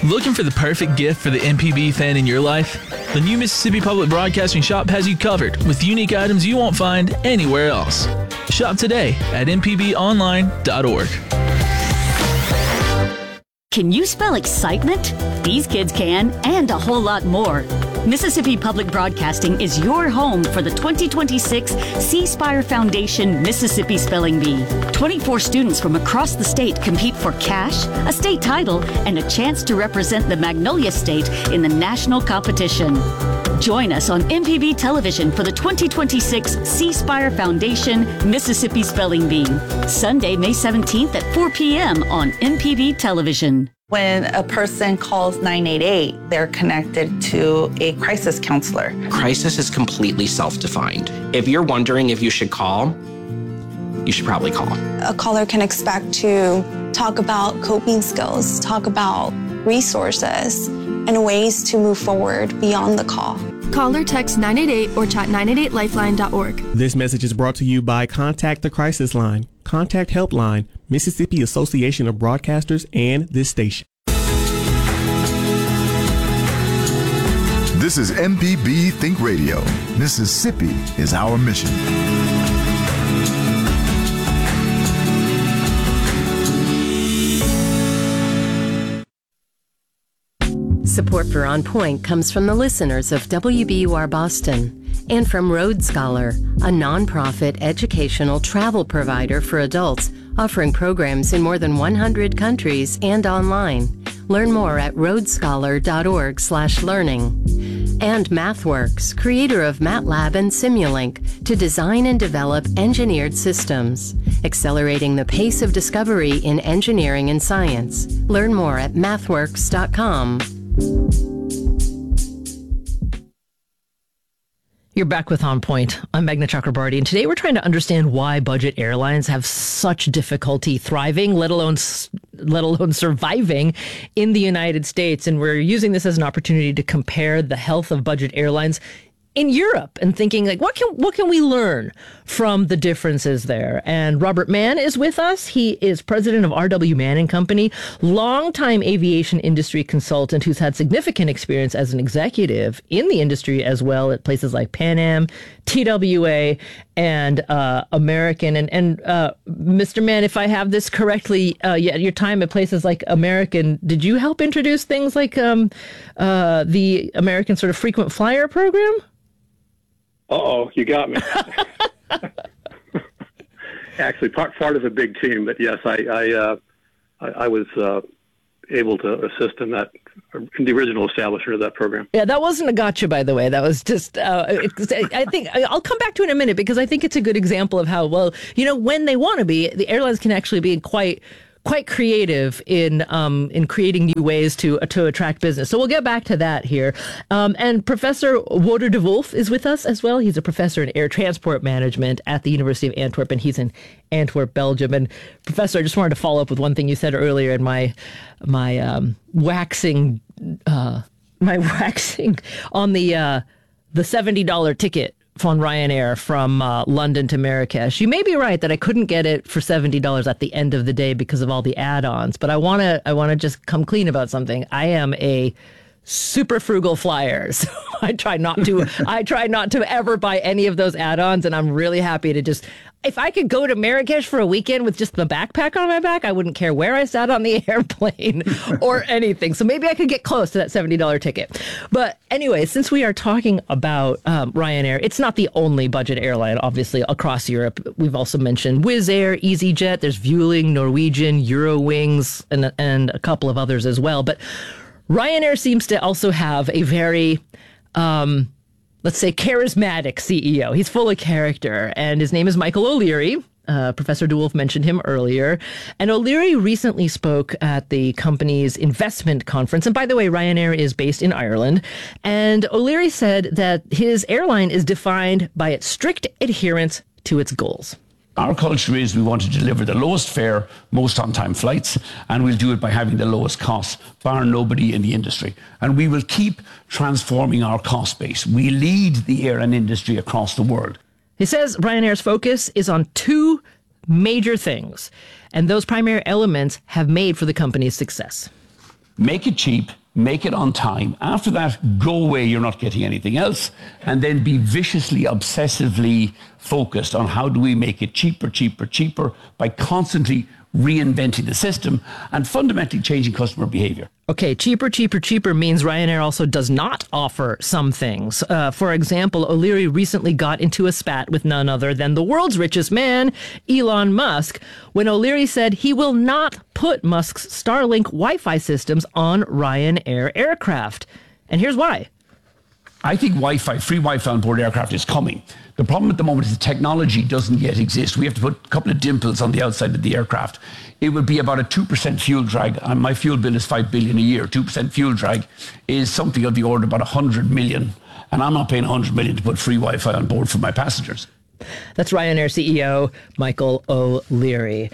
Looking for the perfect gift for the MPB fan in your life? The new Mississippi Public Broadcasting shop has you covered with unique items you won't find anywhere else. Shop today at mpbonline.org. Can you spell excitement? These kids can, and a whole lot more. Mississippi Public Broadcasting is your home for the 2026 C Spire Foundation Mississippi Spelling Bee. 24 students from across the state compete for cash, a state title, and a chance to represent the Magnolia State in the national competition. Join us on MPB Television for the 2026 C Spire Foundation Mississippi Spelling Bee. Sunday, May 17th at 4 p.m. on MPB Television. When a person calls 988, they're connected to a crisis counselor. Crisis is completely self-defined. If you're wondering if you should call, you should probably call. A caller can expect to talk about coping skills, talk about resources, and ways to move forward beyond the call. Call or text 988 or chat 988lifeline.org. This message is brought to you by Contact the Crisis Line, Contact Helpline, Mississippi Association of Broadcasters, and this station. This is MPB Think Radio. Mississippi is our mission. Support for On Point comes from the listeners of WBUR Boston and from Road Scholar, a nonprofit educational travel provider for adults offering programs in more than 100 countries and online. Learn more at roadscholar.org/learning. And MathWorks, creator of MATLAB and Simulink, to design and develop engineered systems, accelerating the pace of discovery in engineering and science. Learn more at mathworks.com. You're back with On Point. I'm Meghna Chakrabarty, and today we're trying to understand why budget airlines have such difficulty thriving, let alone surviving in the United States. And we're using this as an opportunity to compare the health of budget airlines in Europe and thinking, like, what can we learn from the differences there? And Robert Mann is with us. He is president of R.W. Mann & Company, longtime aviation industry consultant who's had significant experience as an executive in the industry as well at places like Pan Am, TWA, and American. And Mr. Mann, if I have this correctly, your time at places like American, did you help introduce things like the American sort of frequent flyer program? Uh-oh, you got me. Actually, part of a big team, but yes, I was able to assist in the original establishment of that program. Yeah, that wasn't a gotcha, by the way. That was just, I think, I'll come back to it in a minute because I think it's a good example of how, well, when they want to be, the airlines can actually be quite creative in creating new ways to attract business. So we'll get back to that here. And Professor Wouter de Wolf is with us as well. He's a professor in air transport management at the University of Antwerp, and he's in Antwerp, Belgium. And Professor, I just wanted to follow up with one thing you said earlier in my waxing on the $70 ticket on Ryanair from London to Marrakesh. You may be right that I couldn't get it for $70 at the end of the day because of all the add-ons, but I want to just come clean about something. I am a super frugal flyer, so I try not to ever buy any of those add-ons, and I'm really happy to just, if I could go to Marrakesh for a weekend with just the backpack on my back, I wouldn't care where I sat on the airplane or anything. So maybe I could get close to that $70 ticket. But anyway, since we are talking about Ryanair, it's not the only budget airline, obviously, across Europe. We've also mentioned Wizz Air, EasyJet, there's Vueling, Norwegian, Eurowings, and a couple of others as well. But Ryanair seems to also have a very, let's say, charismatic CEO. He's full of character, and his name is Michael O'Leary. Professor de Wolf mentioned him earlier. And O'Leary recently spoke at the company's investment conference. And by the way, Ryanair is based in Ireland. And O'Leary said that his airline is defined by its strict adherence to its goals. Our culture is we want to deliver the lowest fare, most on-time flights, and we'll do it by having the lowest costs, bar nobody in the industry. And we will keep transforming our cost base. We lead the airline industry across the world. He says Ryanair's focus is on two major things, and those primary elements have made for the company's success. make it cheap, make it on time. After that, go away, you're not getting anything else. And then be viciously, obsessively focused on how do we make it cheaper, cheaper, cheaper by constantly reinventing the system and fundamentally changing customer behavior. Okay, cheaper, cheaper, cheaper means Ryanair also does not offer some things. For example, O'Leary recently got into a spat with none other than the world's richest man, Elon Musk, when O'Leary said he will not put Musk's Starlink Wi-Fi systems on Ryanair aircraft. And here's why. I think free Wi-Fi on board aircraft is coming. The problem at the moment is the technology doesn't yet exist. We have to put a couple of dimples on the outside of the aircraft. It would be about a 2% fuel drag. My fuel bill is $5 billion a year. 2% fuel drag is something of the order of about 100 million. And I'm not paying 100 million to put free Wi-Fi on board for my passengers. That's Ryanair CEO Michael O'Leary.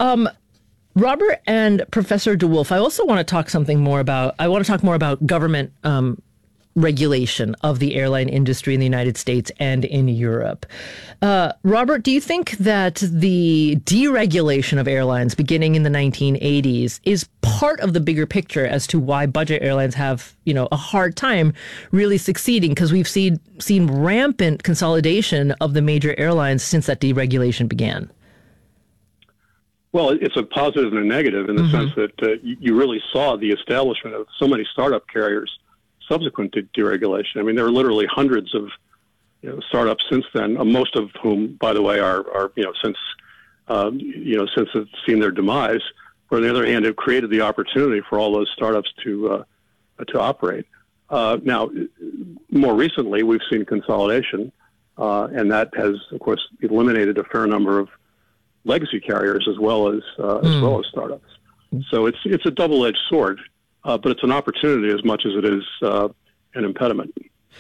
Robert and Professor DeWolf, I also want to talk more about government regulation of the airline industry in the United States and in Europe. Robert, do you think that the deregulation of airlines beginning in the 1980s is part of the bigger picture as to why budget airlines have, a hard time really succeeding? Because we've seen rampant consolidation of the major airlines since that deregulation began. Well, it's a positive and a negative in the sense that you really saw the establishment of so many startup carriers subsequent to deregulation. I mean, there are literally hundreds of startups since then, most of whom, by the way, are since it's seen their demise. But on the other hand, it created the opportunity for all those startups to operate. Now, more recently, we've seen consolidation, and that has, of course, eliminated a fair number of legacy carriers as well as startups. So it's a double-edged sword. But it's an opportunity as much as it is an impediment.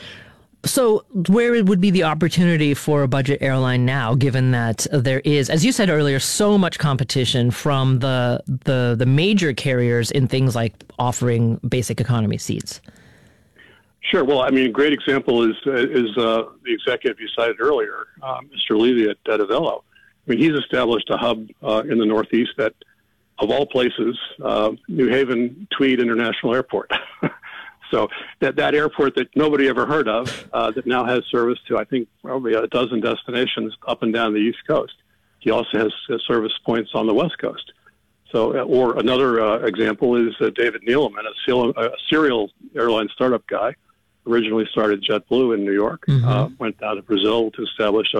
So where would be the opportunity for a budget airline now, given that there is, as you said earlier, so much competition from the major carriers in things like offering basic economy seats? Sure. Well, I mean, a great example is the executive you cited earlier, Mr. Levy at Avelo. I mean, he's established a hub in the Northeast that, of all places, New Haven Tweed International Airport. So that airport that nobody ever heard of, that now has service to, I think, probably a dozen destinations up and down the East Coast. He also has service points on the West Coast. So, or another example is David Neeleman, a serial airline startup guy, originally started JetBlue in New York, went down to Brazil to establish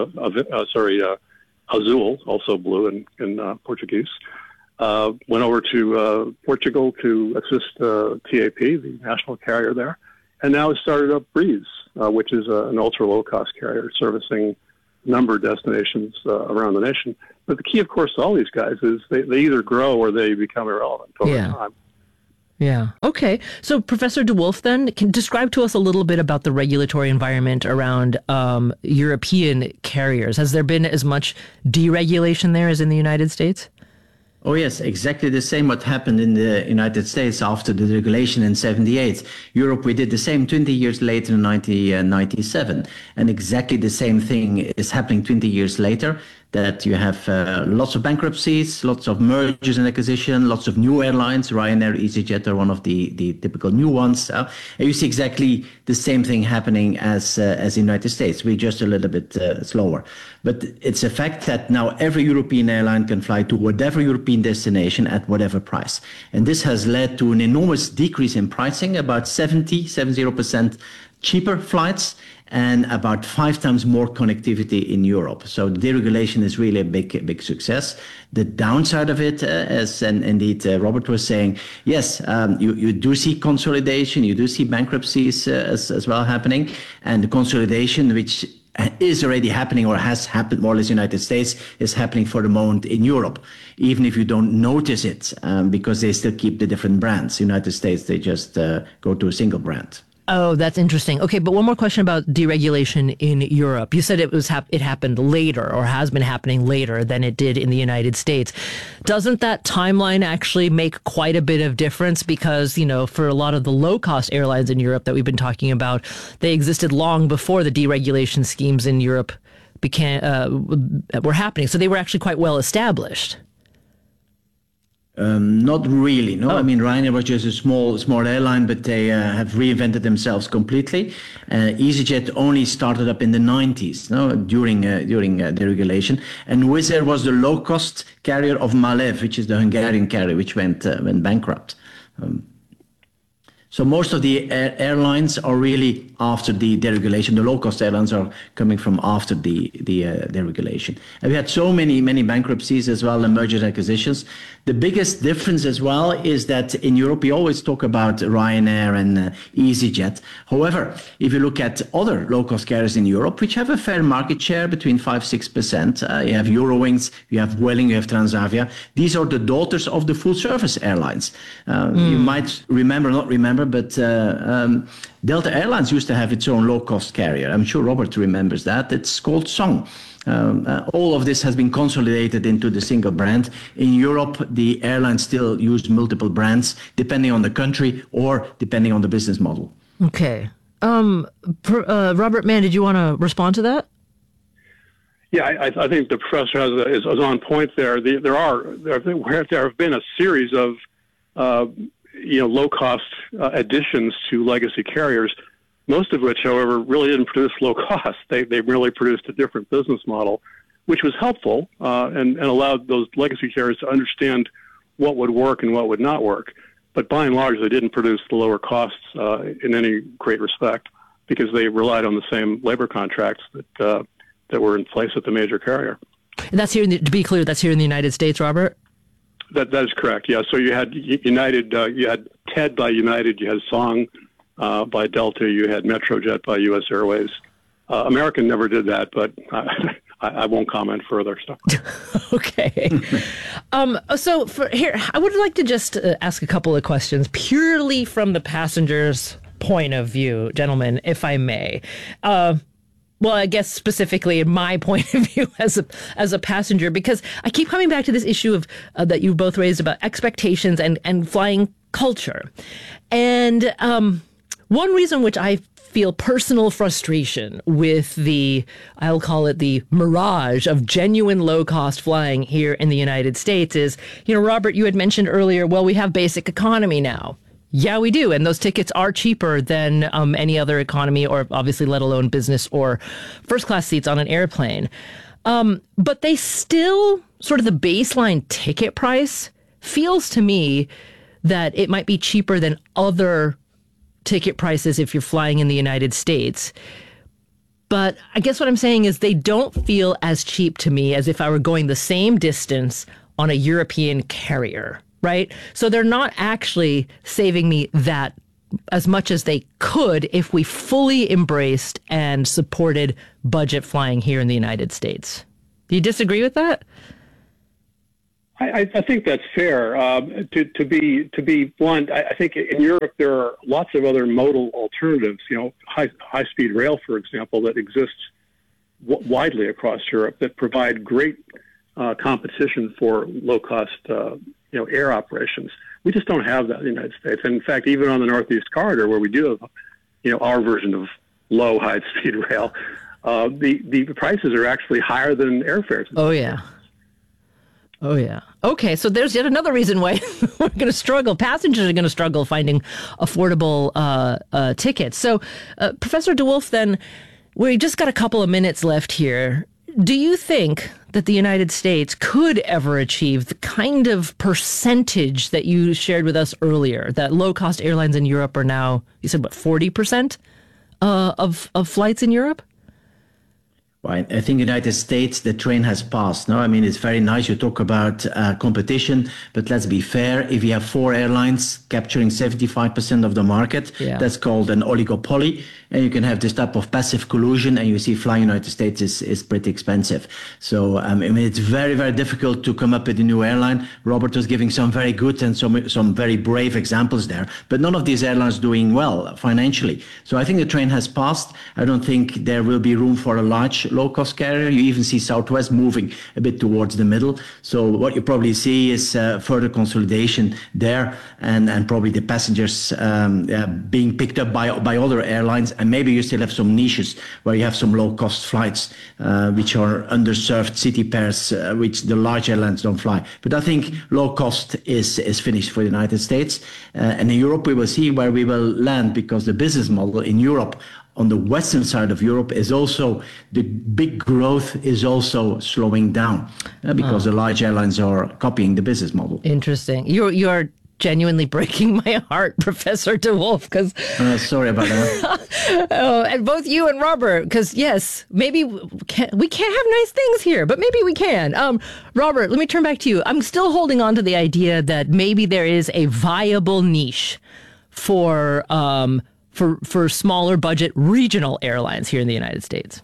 Azul, also blue in Portuguese. Went over to Portugal to assist TAP, the national carrier there, and now has started up Breeze, which is an ultra-low-cost carrier servicing a number of destinations around the nation. But the key, of course, to all these guys is they either grow or they become irrelevant over time. Yeah. Okay. So, Professor DeWolf, then, can describe to us a little bit about the regulatory environment around European carriers. Has there been as much deregulation there as in the United States? Oh, yes, exactly the same what happened in the United States after the deregulation in 1978. Europe, we did the same 20 years later in 1997. And exactly the same thing is happening 20 years later, that you have lots of bankruptcies, lots of mergers and acquisition, lots of new airlines. Ryanair, EasyJet are one of the typical new ones. And you see exactly the same thing happening as in the United States. We're just a little bit slower. But it's a fact that now every European airline can fly to whatever European destination at whatever price. And this has led to an enormous decrease in pricing, about 70% cheaper flights, and about 5 times more connectivity in Europe. So the deregulation is really a big success. The downside of it, as indeed Robert was saying, yes, you do see consolidation, you do see bankruptcies as well happening, and the consolidation, which is already happening or has happened more or less in the United States, is happening for the moment in Europe, even if you don't notice it, because they still keep the different brands. In the United States, they just go to a single brand. Oh, that's interesting. Okay, but one more question about deregulation in Europe. You said it happened later, or has been happening later than it did in the United States. Doesn't that timeline actually make quite a bit of difference? Because, for a lot of the low-cost airlines in Europe that we've been talking about, they existed long before the deregulation schemes in Europe were happening. So they were actually quite well established. Not really. No, I mean Ryanair was just a small airline, but they have reinvented themselves completely. EasyJet only started up in the 90s, during deregulation, and Wizz Air was the low-cost carrier of Malev, which is the Hungarian carrier, which went bankrupt. So most of the airlines are really after the deregulation. The low-cost airlines are coming from after the deregulation. And we had so many bankruptcies as well, and mergers and acquisitions. The biggest difference as well is that in Europe, we always talk about Ryanair and EasyJet. However, if you look at other low-cost carriers in Europe, which have a fair market share between 5-6%, you have Eurowings, you have Vueling, you have Transavia. These are the daughters of the full-service airlines. You might not remember, but Delta Airlines used to have its own low-cost carrier. I'm sure Robert remembers that. It's called Song. All of this has been consolidated into the single brand. In Europe, the airlines still use multiple brands, depending on the country or depending on the business model. Okay. Robert Mann, did you want to respond to that? Yeah, I think the professor is on point there. There have been a series of low-cost additions to legacy carriers, most of which, however, really didn't produce low cost. They really produced a different business model, which was helpful and allowed those legacy carriers to understand what would work and what would not work. But by and large, they didn't produce the lower costs in any great respect because they relied on the same labor contracts that were in place at the major carrier. And that's here, to be clear, that's here in the United States, Robert? That is correct. Yeah. So you had United, you had TED by United, you had Song by Delta, you had MetroJet by U.S. Airways. American never did that, but I won't comment further. So. Okay. So here, I would like to just ask a couple of questions purely from the passenger's point of view, gentlemen, if I may. Well, I guess specifically in my point of view as a passenger, because I keep coming back to this issue of that you both raised about expectations and flying culture. And one reason which I feel personal frustration with I'll call it the mirage of genuine low-cost flying here in the United States is, Robert, you had mentioned earlier, well, we have basic economy now. Yeah, we do. And those tickets are cheaper than any other economy or obviously let alone business or first class seats on an airplane. But they still sort of the baseline ticket price feels to me that it might be cheaper than other ticket prices if you're flying in the United States. But I guess what I'm saying is they don't feel as cheap to me as if I were going the same distance on a European carrier. Right? So they're not actually saving me that as much as they could if we fully embraced and supported budget flying here in the United States. Do you disagree with that? I think that's fair. To be blunt, I think in Europe there are lots of other modal alternatives. High speed rail, for example, that exists widely across Europe that provide great competition for low cost air operations. We just don't have that in the United States. And in fact, even on the Northeast Corridor, where we do have, our version of low high-speed rail, the prices are actually higher than airfares. Oh, yeah. Oh, yeah. Okay, so there's yet another reason why we're going to struggle. Passengers are going to struggle finding affordable tickets. So, Professor DeWolf, then, we just got a couple of minutes left here. Do you think that the United States could ever achieve the kind of percentage that you shared with us earlier, that low-cost airlines in Europe are now, you said, what, 40% of flights in Europe? Well, I think the United States, the train has passed. No, I mean, it's very nice you talk about competition, but let's be fair. If you have 4 airlines capturing 75% of the market, that's called an oligopoly. And you can have this type of passive collusion, and you see flying in the United States is pretty expensive. So, I mean, it's very, very difficult to come up with a new airline. Robert was giving some very good and some very brave examples there, but none of these airlines doing well financially. So I think the train has passed. I don't think there will be room for a large low-cost carrier. You even see Southwest moving a bit towards the middle. So what you probably see is further consolidation there, and probably the passengers being picked up by other airlines. And maybe you still have some niches where you have some low-cost flights, which are underserved city pairs, which the large airlines don't fly. But I think low cost is finished for the United States. And in Europe, we will see where we will land, because the business model in Europe, on the western side of Europe, is also, the big growth is also slowing down because the large airlines are copying the business model. Interesting. You're genuinely breaking my heart, Professor de Wolf, because sorry about that. and both you and Robert, because yes, maybe we can't have nice things here, but maybe we can. Robert, let me turn back to you. I'm still holding on to the idea that maybe there is a viable niche for smaller budget regional airlines here in the United States.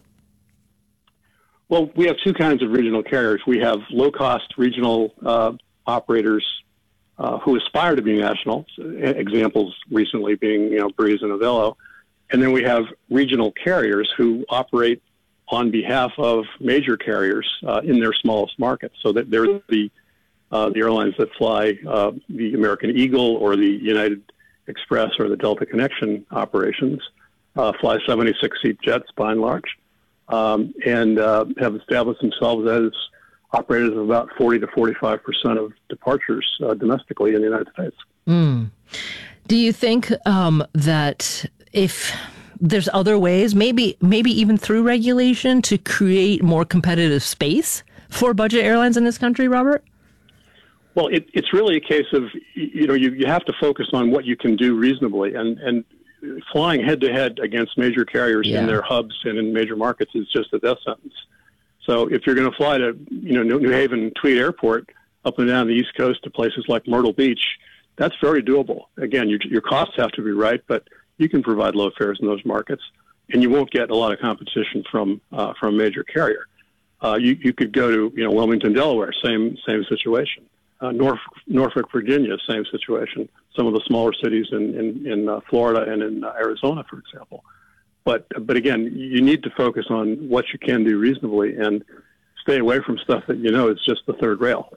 Well, we have two kinds of regional carriers. We have low-cost regional operators who aspire to be national, examples recently being, Breeze and Avelo. And then we have regional carriers who operate on behalf of major carriers in their smallest markets. So that they're the airlines that fly the American Eagle or the United Express or the Delta Connection operations, fly 76-seat jets by and large, and have established themselves as operators of about 40 to 45% of departures domestically in the United States. Do you think that if there's other ways, maybe even through regulation, to create more competitive space for budget airlines in this country, Robert? Well, it's really a case of, you have to focus on what you can do reasonably, and flying head-to-head against major carriers in their hubs and in major markets is just a death sentence. So if you're going to fly to, New Haven Tweed Airport up and down the East Coast to places like Myrtle Beach, that's very doable. Again, your costs have to be right, but you can provide low fares in those markets, and you won't get a lot of competition from a major carrier. You could go to, Wilmington, Delaware, same situation. Norfolk, Virginia, same situation. Some of the smaller cities in Florida and in Arizona, for example. But again, you need to focus on what you can do reasonably and stay away from stuff that is just the third rail.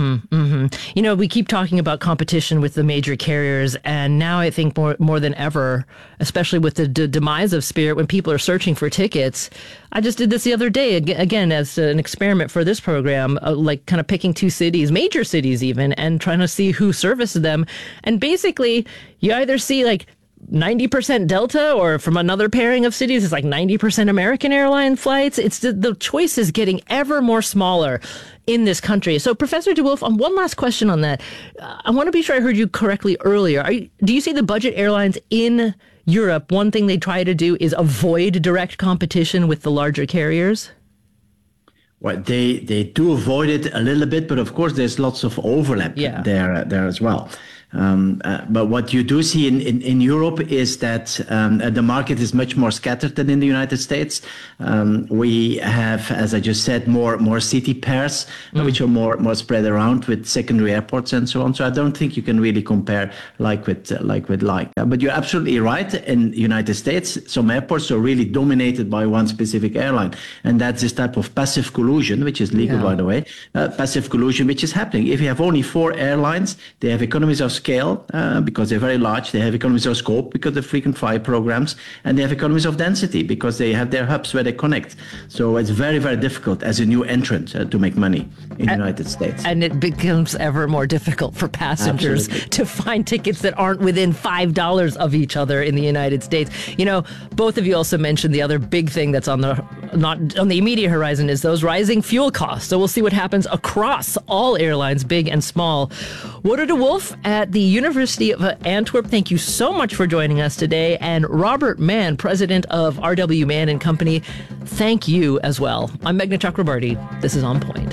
We keep talking about competition with the major carriers, and now I think more than ever, especially with the demise of Spirit, when people are searching for tickets. I just did this the other day, again, as an experiment for this program, like kind of picking two cities, major cities even, and trying to see who services them. And basically, you either see like 90% Delta, or from another pairing of cities, it's like 90% American airline flights. It's the choice is getting ever more smaller in this country. So, Professor de Wolf, one last question on that. I want to be sure I heard you correctly earlier. Do you see the budget airlines in Europe, one thing they try to do is avoid direct competition with the larger carriers? Well, they do avoid it a little bit, but of course there's lots of overlap there as well. But what you do see in Europe is that the market is much more scattered than in the United States. We have, as I just said, more city pairs, which are more spread around with secondary airports and so on. So I don't think you can really compare like with like. But you're absolutely right. In the United States, some airports are really dominated by one specific airline, and that's this type of passive collusion, which is legal, by the way. Passive collusion, which is happening. If you have only 4 airlines, they have economies of scale because they're very large. They have economies of scope because of frequent flyer programs, and they have economies of density because they have their hubs where they connect. So it's very, very difficult as a new entrant to make money in the United States. And it becomes ever more difficult for passengers to find tickets that aren't within $5 of each other in the United States. Both of you also mentioned the other big thing that's not on the immediate horizon is those rising fuel costs. So we'll see what happens across all airlines, big and small. Wouter de Wolf at the University of Antwerp, thank you so much for joining us today. And Robert Mann, president of RW Mann & Company, thank you as well. I'm Meghna Chakrabarty. This is On Point.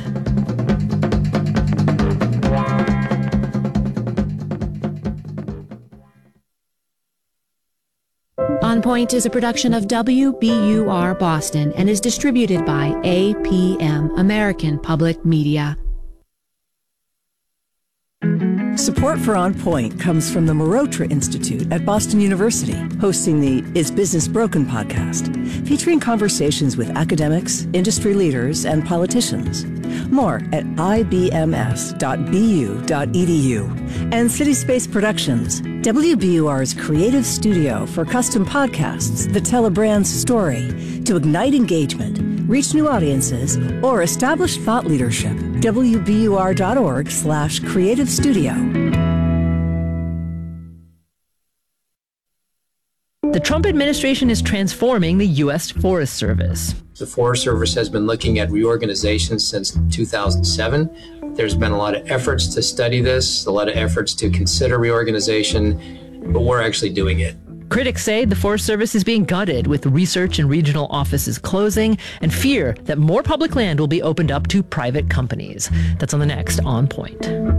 On Point is a production of WBUR Boston and is distributed by APM, American Public Media. Support for On Point comes from the Marotra Institute at Boston University, hosting the Is Business Broken podcast, featuring conversations with academics, industry leaders, and politicians. More at ibms.bu.edu. And City Space Productions, WBUR's creative studio for custom podcasts that tell a brand's story to ignite engagement, reach new audiences, or establish thought leadership. WBUR.org/creative studio. The Trump administration is transforming the U.S. Forest Service. The Forest Service has been looking at reorganization since 2007. There's been a lot of efforts to study this, a lot of efforts to consider reorganization, but we're actually doing it. Critics say the Forest Service is being gutted, with research and regional offices closing, and fear that more public land will be opened up to private companies. That's on the next On Point.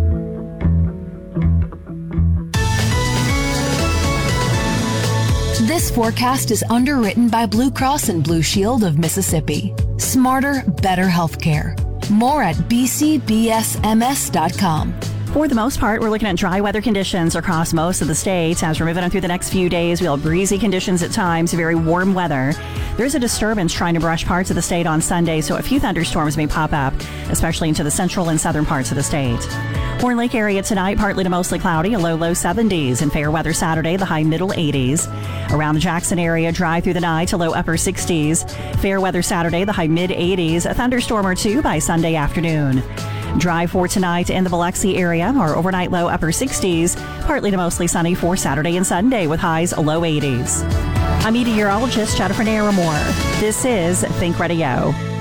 This forecast is underwritten by Blue Cross and Blue Shield of Mississippi. Smarter, better healthcare. More at bcbsms.com. For the most part, we're looking at dry weather conditions across most of the state. As we're moving on through the next few days, we'll have breezy conditions at times, very warm weather. There's a disturbance trying to brush parts of the state on Sunday, so a few thunderstorms may pop up, especially into the central and southern parts of the state. Horn Lake area tonight, partly to mostly cloudy, a low 70s. And fair weather Saturday, the high middle 80s. Around the Jackson area, dry through the night to low upper 60s. Fair weather Saturday, the high mid 80s. A thunderstorm or two by Sunday afternoon. Dry for tonight in the Biloxi area, our overnight low upper 60s. Partly to mostly sunny for Saturday and Sunday with highs low 80s. I'm meteorologist Jennifer Naramore. This is Think Radio.